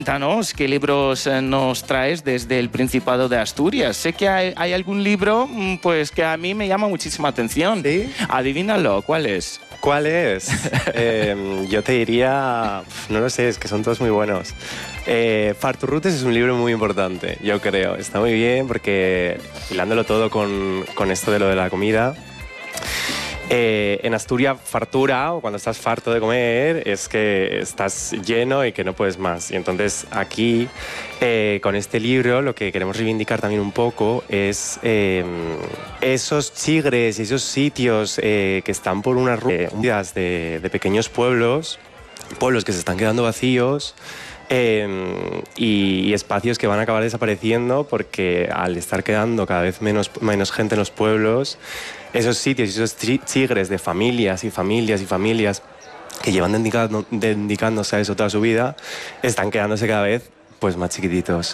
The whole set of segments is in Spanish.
Cuéntanos qué libros nos traes desde el Principado de Asturias. Sé que hay algún libro pues que a mí me llama muchísima atención. ¿Sí? Adivínalo, ¿cuál es? ¿Cuál es? Yo te diría... No lo sé, es que son todos muy buenos. Farturrutes es un libro muy importante, yo creo. Está muy bien porque, hilándolo todo con esto de lo de la comida... en Asturias, fartura, o cuando estás farto de comer, es que estás lleno y que no puedes más. Y entonces aquí, con este libro, lo que queremos reivindicar también un poco es esos chigres y esos sitios que están por unas rutas de pequeños pueblos que se están quedando vacíos, y espacios que van a acabar desapareciendo porque al estar quedando cada vez menos gente en los pueblos, esos sitios y esos chigres de familias y familias y familias que llevan dedicándose a eso toda su vida, están quedándose cada vez pues más chiquititos.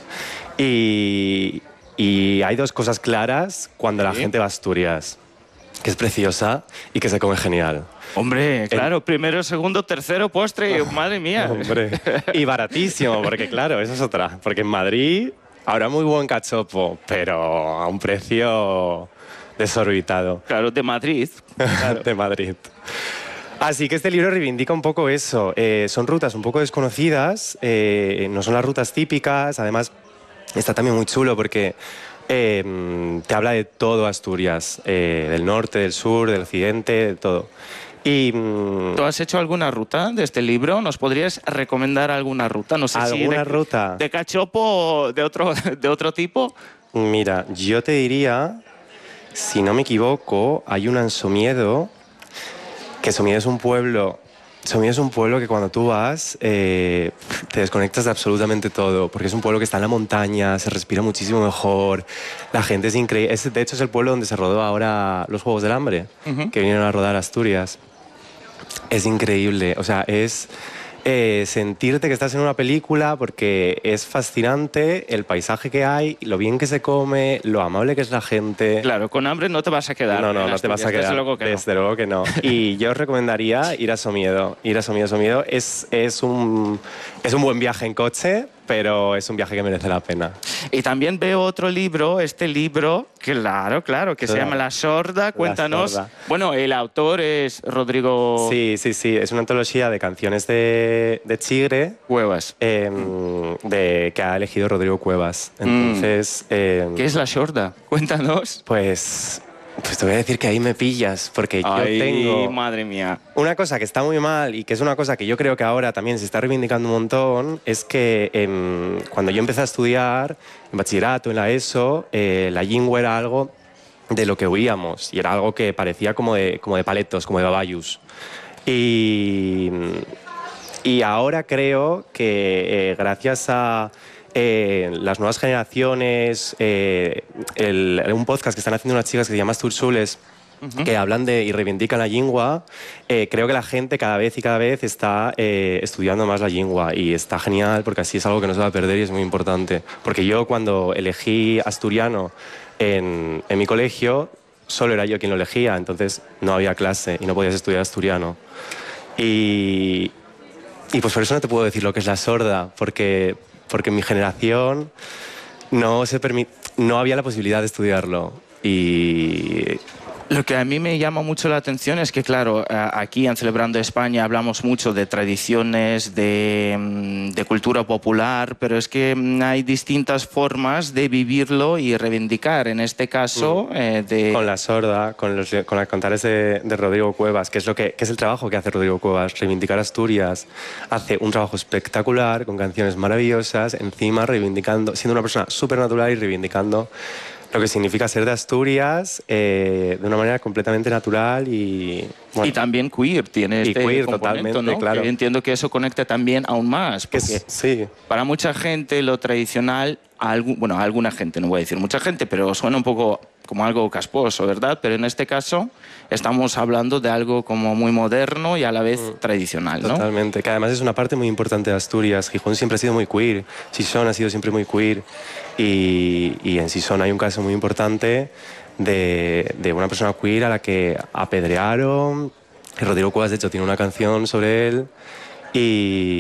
Y hay dos cosas claras cuando la gente va a Asturias, que es preciosa y que se come genial. Hombre, claro, primero, segundo, tercero, postre, madre mía. Hombre, y baratísimo, porque claro, eso es otra. Porque en Madrid habrá muy buen cachopo, pero a un precio desorbitado. Claro, de Madrid. Claro. De Madrid. Así que este libro reivindica un poco eso. Son rutas un poco desconocidas, no son las rutas típicas. Además, está también muy chulo porque te habla de todo Asturias, del norte, del sur, del occidente, de todo. ¿Tú has hecho alguna ruta de este libro? ¿Nos podrías recomendar alguna ruta? No sé ¿Alguna si ruta? ¿De cachopo o de otro tipo? Mira, yo te diría, si no me equivoco, hay una en Somiedo, que Somiedo es un pueblo que cuando tú vas te desconectas de absolutamente todo, porque es un pueblo que está en la montaña, se respira muchísimo mejor, la gente es increíble. De hecho, es el pueblo donde se rodó ahora los Juegos del Hambre, que vinieron a rodar Asturias. Es increíble, o sea, es sentirte que estás en una película porque es fascinante el paisaje que hay, lo bien que se come, lo amable que es la gente. Claro, con hambre no te vas a quedar. No te vas a quedar. Desde luego que no. Y yo os recomendaría ir a Somiedo. Somiedo es un buen viaje en coche, pero es un viaje que merece la pena. Y también veo otro libro, claro, que se llama La Sorda. Cuéntanos. La Sorda. Bueno, el autor es Rodrigo... Sí, es una antología de canciones de Chigre. Cuevas. Que ha elegido Rodrigo Cuevas. Entonces... ¿Qué es La Sorda? Cuéntanos. Pues te voy a decir que ahí me pillas, porque yo tengo... madre mía. Una cosa que está muy mal y que es una cosa que yo creo que ahora también se está reivindicando un montón es que cuando yo empecé a estudiar en bachillerato, en la ESO, la lingua era algo de lo que oíamos y era algo que parecía como de paletos, como de babayus. Y ahora creo que gracias a las nuevas generaciones, un podcast que están haciendo unas chicas que se llama Astursules, que hablan y reivindican la lingua, creo que la gente cada vez está estudiando más la lingua y está genial porque así es algo que no se va a perder y es muy importante. Porque yo cuando elegí asturiano en mi colegio, solo era yo quien lo elegía, entonces no había clase y no podías estudiar asturiano. Y pues por eso no te puedo decir lo que es La Sorda, porque en mi generación no había la posibilidad de estudiarlo. Y lo que a mí me llama mucho la atención es que, claro, aquí en Celebrando España hablamos mucho de tradiciones, de cultura popular, pero es que hay distintas formas de vivirlo y reivindicar. En este caso, con La Sorda, con los cantares de Rodrigo Cuevas, que es el trabajo que hace Rodrigo Cuevas, reivindicar Asturias. Hace un trabajo espectacular, con canciones maravillosas, encima reivindicando, siendo una persona súper natural y reivindicando lo que significa ser de Asturias de una manera completamente natural y... Bueno, y también queer, tiene este queer, componente, totalmente, ¿no? claro. Que entiendo que eso conecta también aún más, porque sí. Para mucha gente lo tradicional, a alguna gente, no voy a decir mucha gente, pero suena un poco como algo casposo, ¿verdad? Pero en este caso estamos hablando de algo como muy moderno y a la vez tradicional, ¿no? Totalmente, que además es una parte muy importante de Asturias. Gijón siempre ha sido muy queer, Sison ha sido siempre muy queer y en Sison hay un caso muy importante de una persona queer a la que apedrearon. Rodrigo Cuevas, de hecho, tiene una canción sobre él y